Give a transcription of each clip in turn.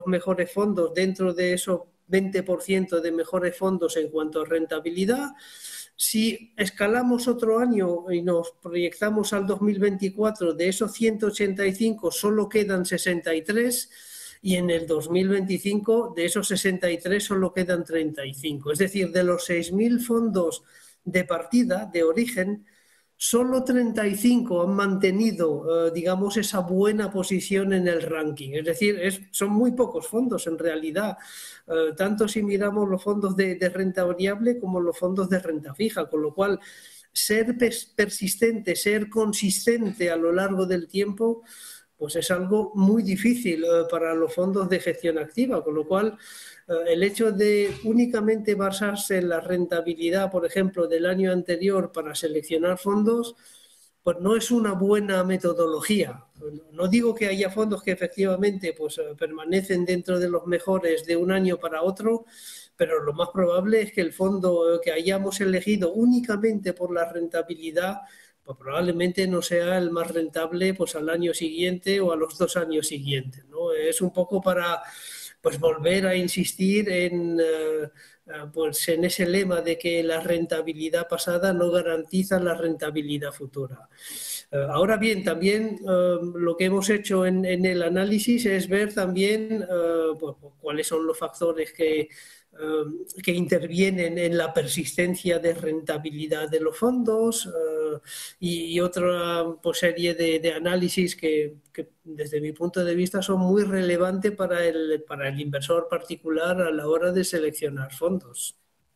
mejores fondos dentro de esos 20% de mejores fondos en cuanto a rentabilidad. Si escalamos otro año y nos proyectamos al 2024, de esos 185 solo quedan 63 y en el 2025 de esos 63 solo quedan 35. Es decir, de los 6.000 fondos de partida, de origen, solo 35 han mantenido, digamos, esa buena posición en el ranking. Es decir, son muy pocos fondos en realidad, tanto si miramos los fondos de renta variable como los fondos de renta fija, con lo cual ser persistente, ser consistente a lo largo del tiempo, pues es algo muy difícil para los fondos de gestión activa, con lo cual el hecho de únicamente basarse en la rentabilidad, por ejemplo, del año anterior para seleccionar fondos, pues no es una buena metodología. No digo que haya fondos que efectivamente pues, permanecen dentro de los mejores de un año para otro, pero lo más probable es que el fondo que hayamos elegido únicamente por la rentabilidad pues probablemente no sea el más rentable pues al año siguiente o a los 2 años siguientes, ¿no? Es un poco para pues volver a insistir pues en ese lema de que la rentabilidad pasada no garantiza la rentabilidad futura. Ahora bien, también lo que hemos hecho en el análisis es ver también pues, cuáles son los factores que intervienen en la persistencia de rentabilidad de los fondos y otra pues, serie de análisis que desde mi punto de vista son muy relevantes para el inversor particular a la hora de seleccionar fondos.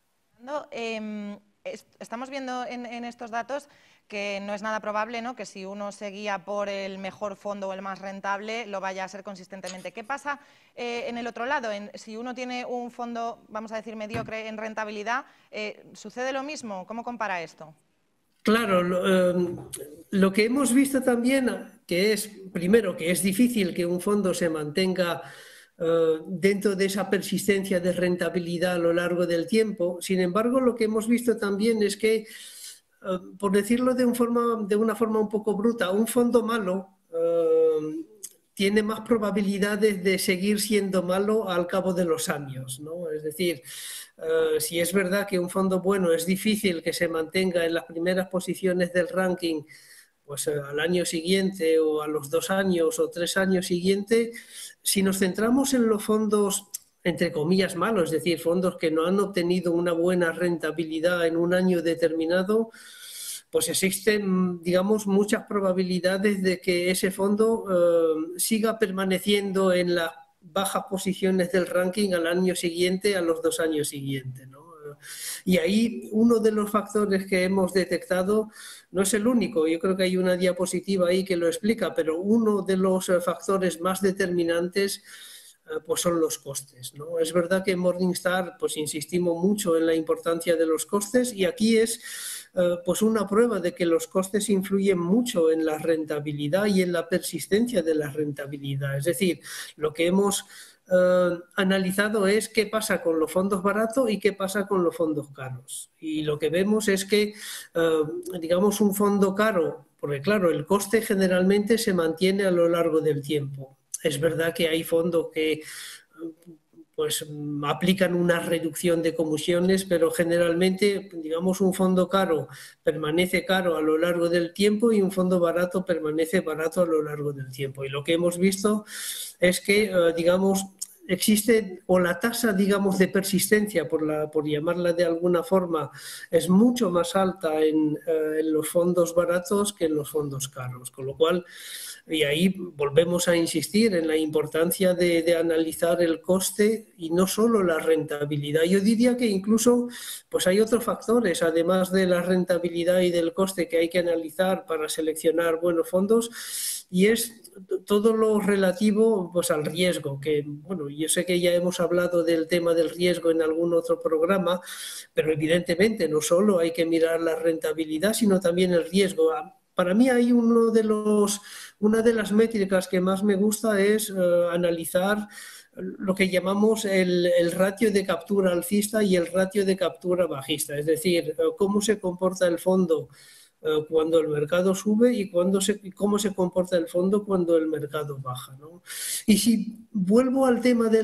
Estamos viendo en estos datos que no es nada probable, ¿no?, que si uno se guía por el mejor fondo o el más rentable, lo vaya a ser consistentemente. ¿Qué pasa en el otro lado? Si uno tiene un fondo, vamos a decir, mediocre en rentabilidad, ¿sucede lo mismo? ¿Cómo compara esto? Claro, lo que hemos visto también, que es, primero, que es difícil que un fondo se mantenga dentro de esa persistencia de rentabilidad a lo largo del tiempo. Sin embargo, lo que hemos visto también es que, por decirlo de una forma un poco bruta, un fondo malo tiene más probabilidades de seguir siendo malo al cabo de los años, ¿no? Es decir, si es verdad que un fondo bueno es difícil que se mantenga en las primeras posiciones del ranking pues al año siguiente o a los 2 años o 3 años siguientes, si nos centramos en los fondos entre comillas malos, es decir, fondos que no han obtenido una buena rentabilidad en un año determinado, pues existen, digamos, muchas probabilidades de que ese fondo siga permaneciendo en las bajas posiciones del ranking al año siguiente, a los 2 años siguientes, ¿no? Y ahí uno de los factores que hemos detectado no es el único, yo creo que hay una diapositiva ahí que lo explica, pero uno de los factores más determinantes pues son los costes, ¿no? Es verdad que en Morningstar pues insistimos mucho en la importancia de los costes y aquí es pues una prueba de que los costes influyen mucho en la rentabilidad y en la persistencia de la rentabilidad. Es decir, lo que hemos analizado es qué pasa con los fondos baratos y qué pasa con los fondos caros. Y lo que vemos es que, digamos, un fondo caro, porque claro, el coste generalmente se mantiene a lo largo del tiempo. Es verdad que hay fondos que pues aplican una reducción de comisiones, pero generalmente, digamos, un fondo caro permanece caro a lo largo del tiempo y un fondo barato permanece barato a lo largo del tiempo. Y lo que hemos visto es que, digamos, existe, o la tasa, digamos, de persistencia, por llamarla de alguna forma, es mucho más alta en los fondos baratos que en los fondos caros, con lo cual, y ahí volvemos a insistir en la importancia de analizar el coste y no solo la rentabilidad. Yo diría que incluso pues hay otros factores, además de la rentabilidad y del coste, que hay que analizar para seleccionar buenos fondos, y es todo lo relativo pues al riesgo, que bueno, yo sé que ya hemos hablado del tema del riesgo en algún otro programa, pero evidentemente no solo hay que mirar la rentabilidad, sino también el riesgo. Para mí hay una de las métricas que más me gusta es analizar lo que llamamos el ratio de captura alcista y el ratio de captura bajista, es decir, cómo se comporta el fondo cuando el mercado sube y cómo se comporta el fondo cuando el mercado baja, ¿no? Y si vuelvo al tema de